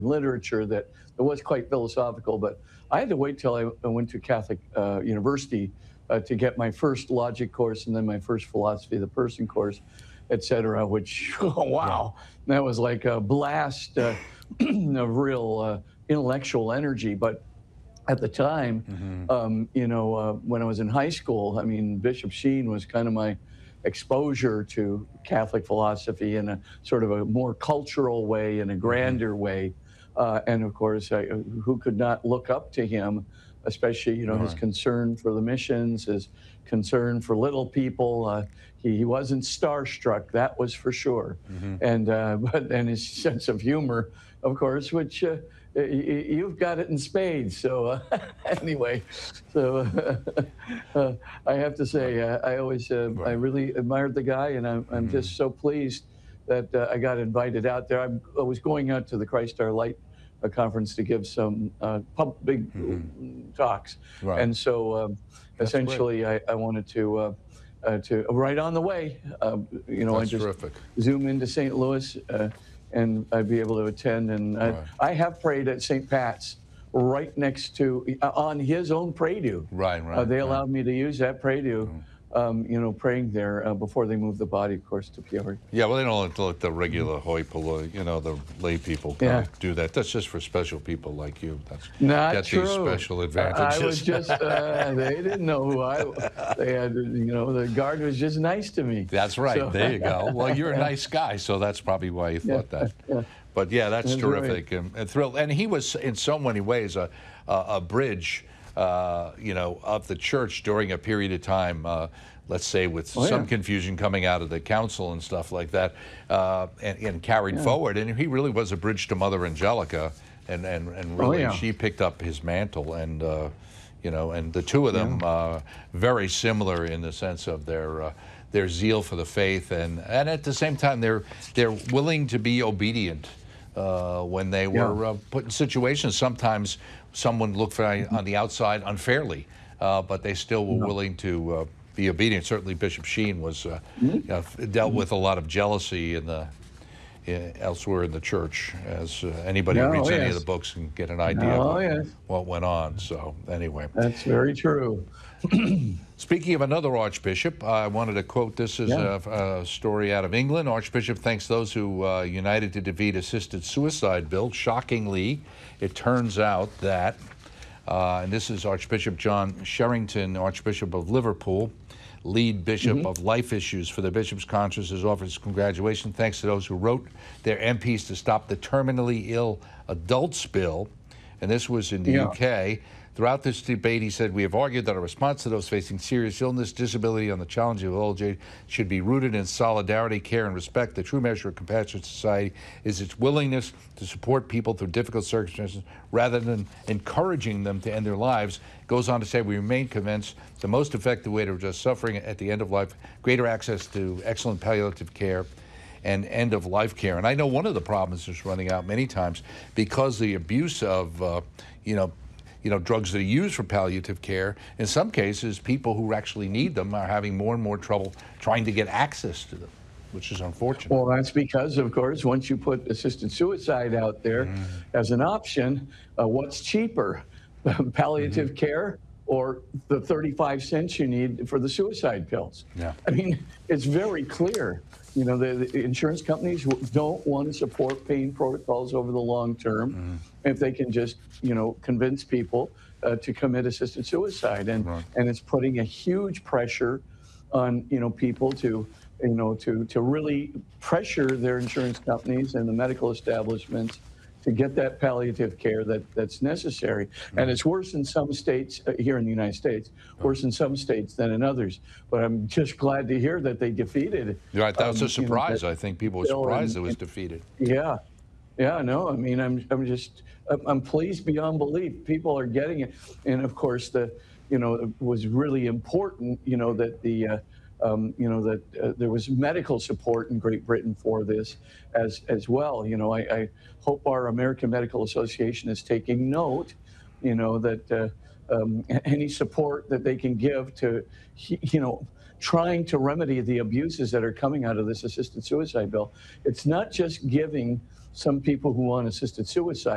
literature that was quite philosophical, but I had to wait till I went to Catholic university to get my first logic course and then my first philosophy of the person course, et cetera, which, oh, Yeah. wow, that was like a blast of real intellectual energy. But at the time, when I was in high school, I mean, Bishop Sheen was kind of my exposure to Catholic philosophy in a sort of a more cultural way, in a grander way. And of course, who could not look up to him, especially, his Right. concern for the missions, his concern for little people. He wasn't starstruck, that was for sure. And but his sense of humor, of course, which you've got it in spades. So anyway, so I have to say, I always, I Right. really admired the guy, and I'm just so pleased that I got invited out there. I was going out to the Christ Our Light conference to give some big talks, Right. and so That's great. essentially I wanted to right on the way, I That's just terrific. zoom into St. Louis, and I'd be able to attend. And Right. I have prayed at St. Pat's right next to, on his own pray-do. Right, right. They right. allowed me to use that pray-do, praying there before they moved the body, of course, to Peoria. Yeah, well, they don't let the regular hoi polloi, the lay people do that. That's just for special people like you. That's Not get true. these special I advantages. was just, they didn't know who they had, the guard was just nice to me. That's right. So- There you go. Well, you're a nice guy, so that's probably why you thought that. Yeah. But yeah, that's That's terrific and thrilled. And he was, in so many ways, a bridge, of the church during a period of time. Let's say with some confusion coming out of the council and stuff like that, and carried forward. And he really was a bridge to Mother Angelica, and really she picked up his mantle. And and the two of them very similar in the sense of their zeal for the faith, and at the same time they're willing to be obedient when they were put in situations. Sometimes someone looked on the outside unfairly, but they still were willing to be obedient. Certainly Bishop Sheen was dealt with a lot of jealousy elsewhere in the church, as anybody who reads any of the books can get an idea of what went on. So anyway. That's very true. Speaking of another archbishop, I wanted to quote this as a story out of England. Archbishop thanks those who united to defeat assisted suicide bill. Shockingly, it turns out that, and this is Archbishop John Sherrington, Archbishop of Liverpool, lead bishop of life issues for the Bishops' Conference, has offered his congratulations. Thanks to those who wrote their MPs to stop the terminally ill adults bill. And this was in the UK. Throughout this debate, he said, we have argued that our response to those facing serious illness, disability, and the challenge of old age should be rooted in solidarity, care, and respect. The true measure of compassionate society is its willingness to support people through difficult circumstances rather than encouraging them to end their lives. Goes on to say, we remain convinced the most effective way to address suffering at the end of life, greater access to excellent palliative care, and end-of-life care. And I know one of the problems is running out many times because the abuse of, drugs that are used for palliative care. In some cases, people who actually need them are having more and more trouble trying to get access to them, which is unfortunate. Well, that's because, of course, once you put assisted suicide out there as an option, what's cheaper, palliative care or the 35 cents you need for the suicide pills? Yeah. I mean, it's very clear. The insurance companies don't want to support pain protocols over the long term if they can just, convince people to commit assisted suicide. And it's putting a huge pressure on, people to really pressure their insurance companies and the medical establishments to get that palliative care that's necessary. And it's worse in some states here in the United States, worse in some states than in others. But I'm just glad to hear that they defeated. Right, that was a surprise. I think people were surprised it was defeated. Yeah. Yeah, no, I mean, I'm pleased beyond belief. People are getting it. And of course, it was really important, that there was medical support in Great Britain for this as well. I hope our American Medical Association is taking note, that any support that they can give to, trying to remedy the abuses that are coming out of this assisted suicide bill. It's not just giving some people who want assisted suicide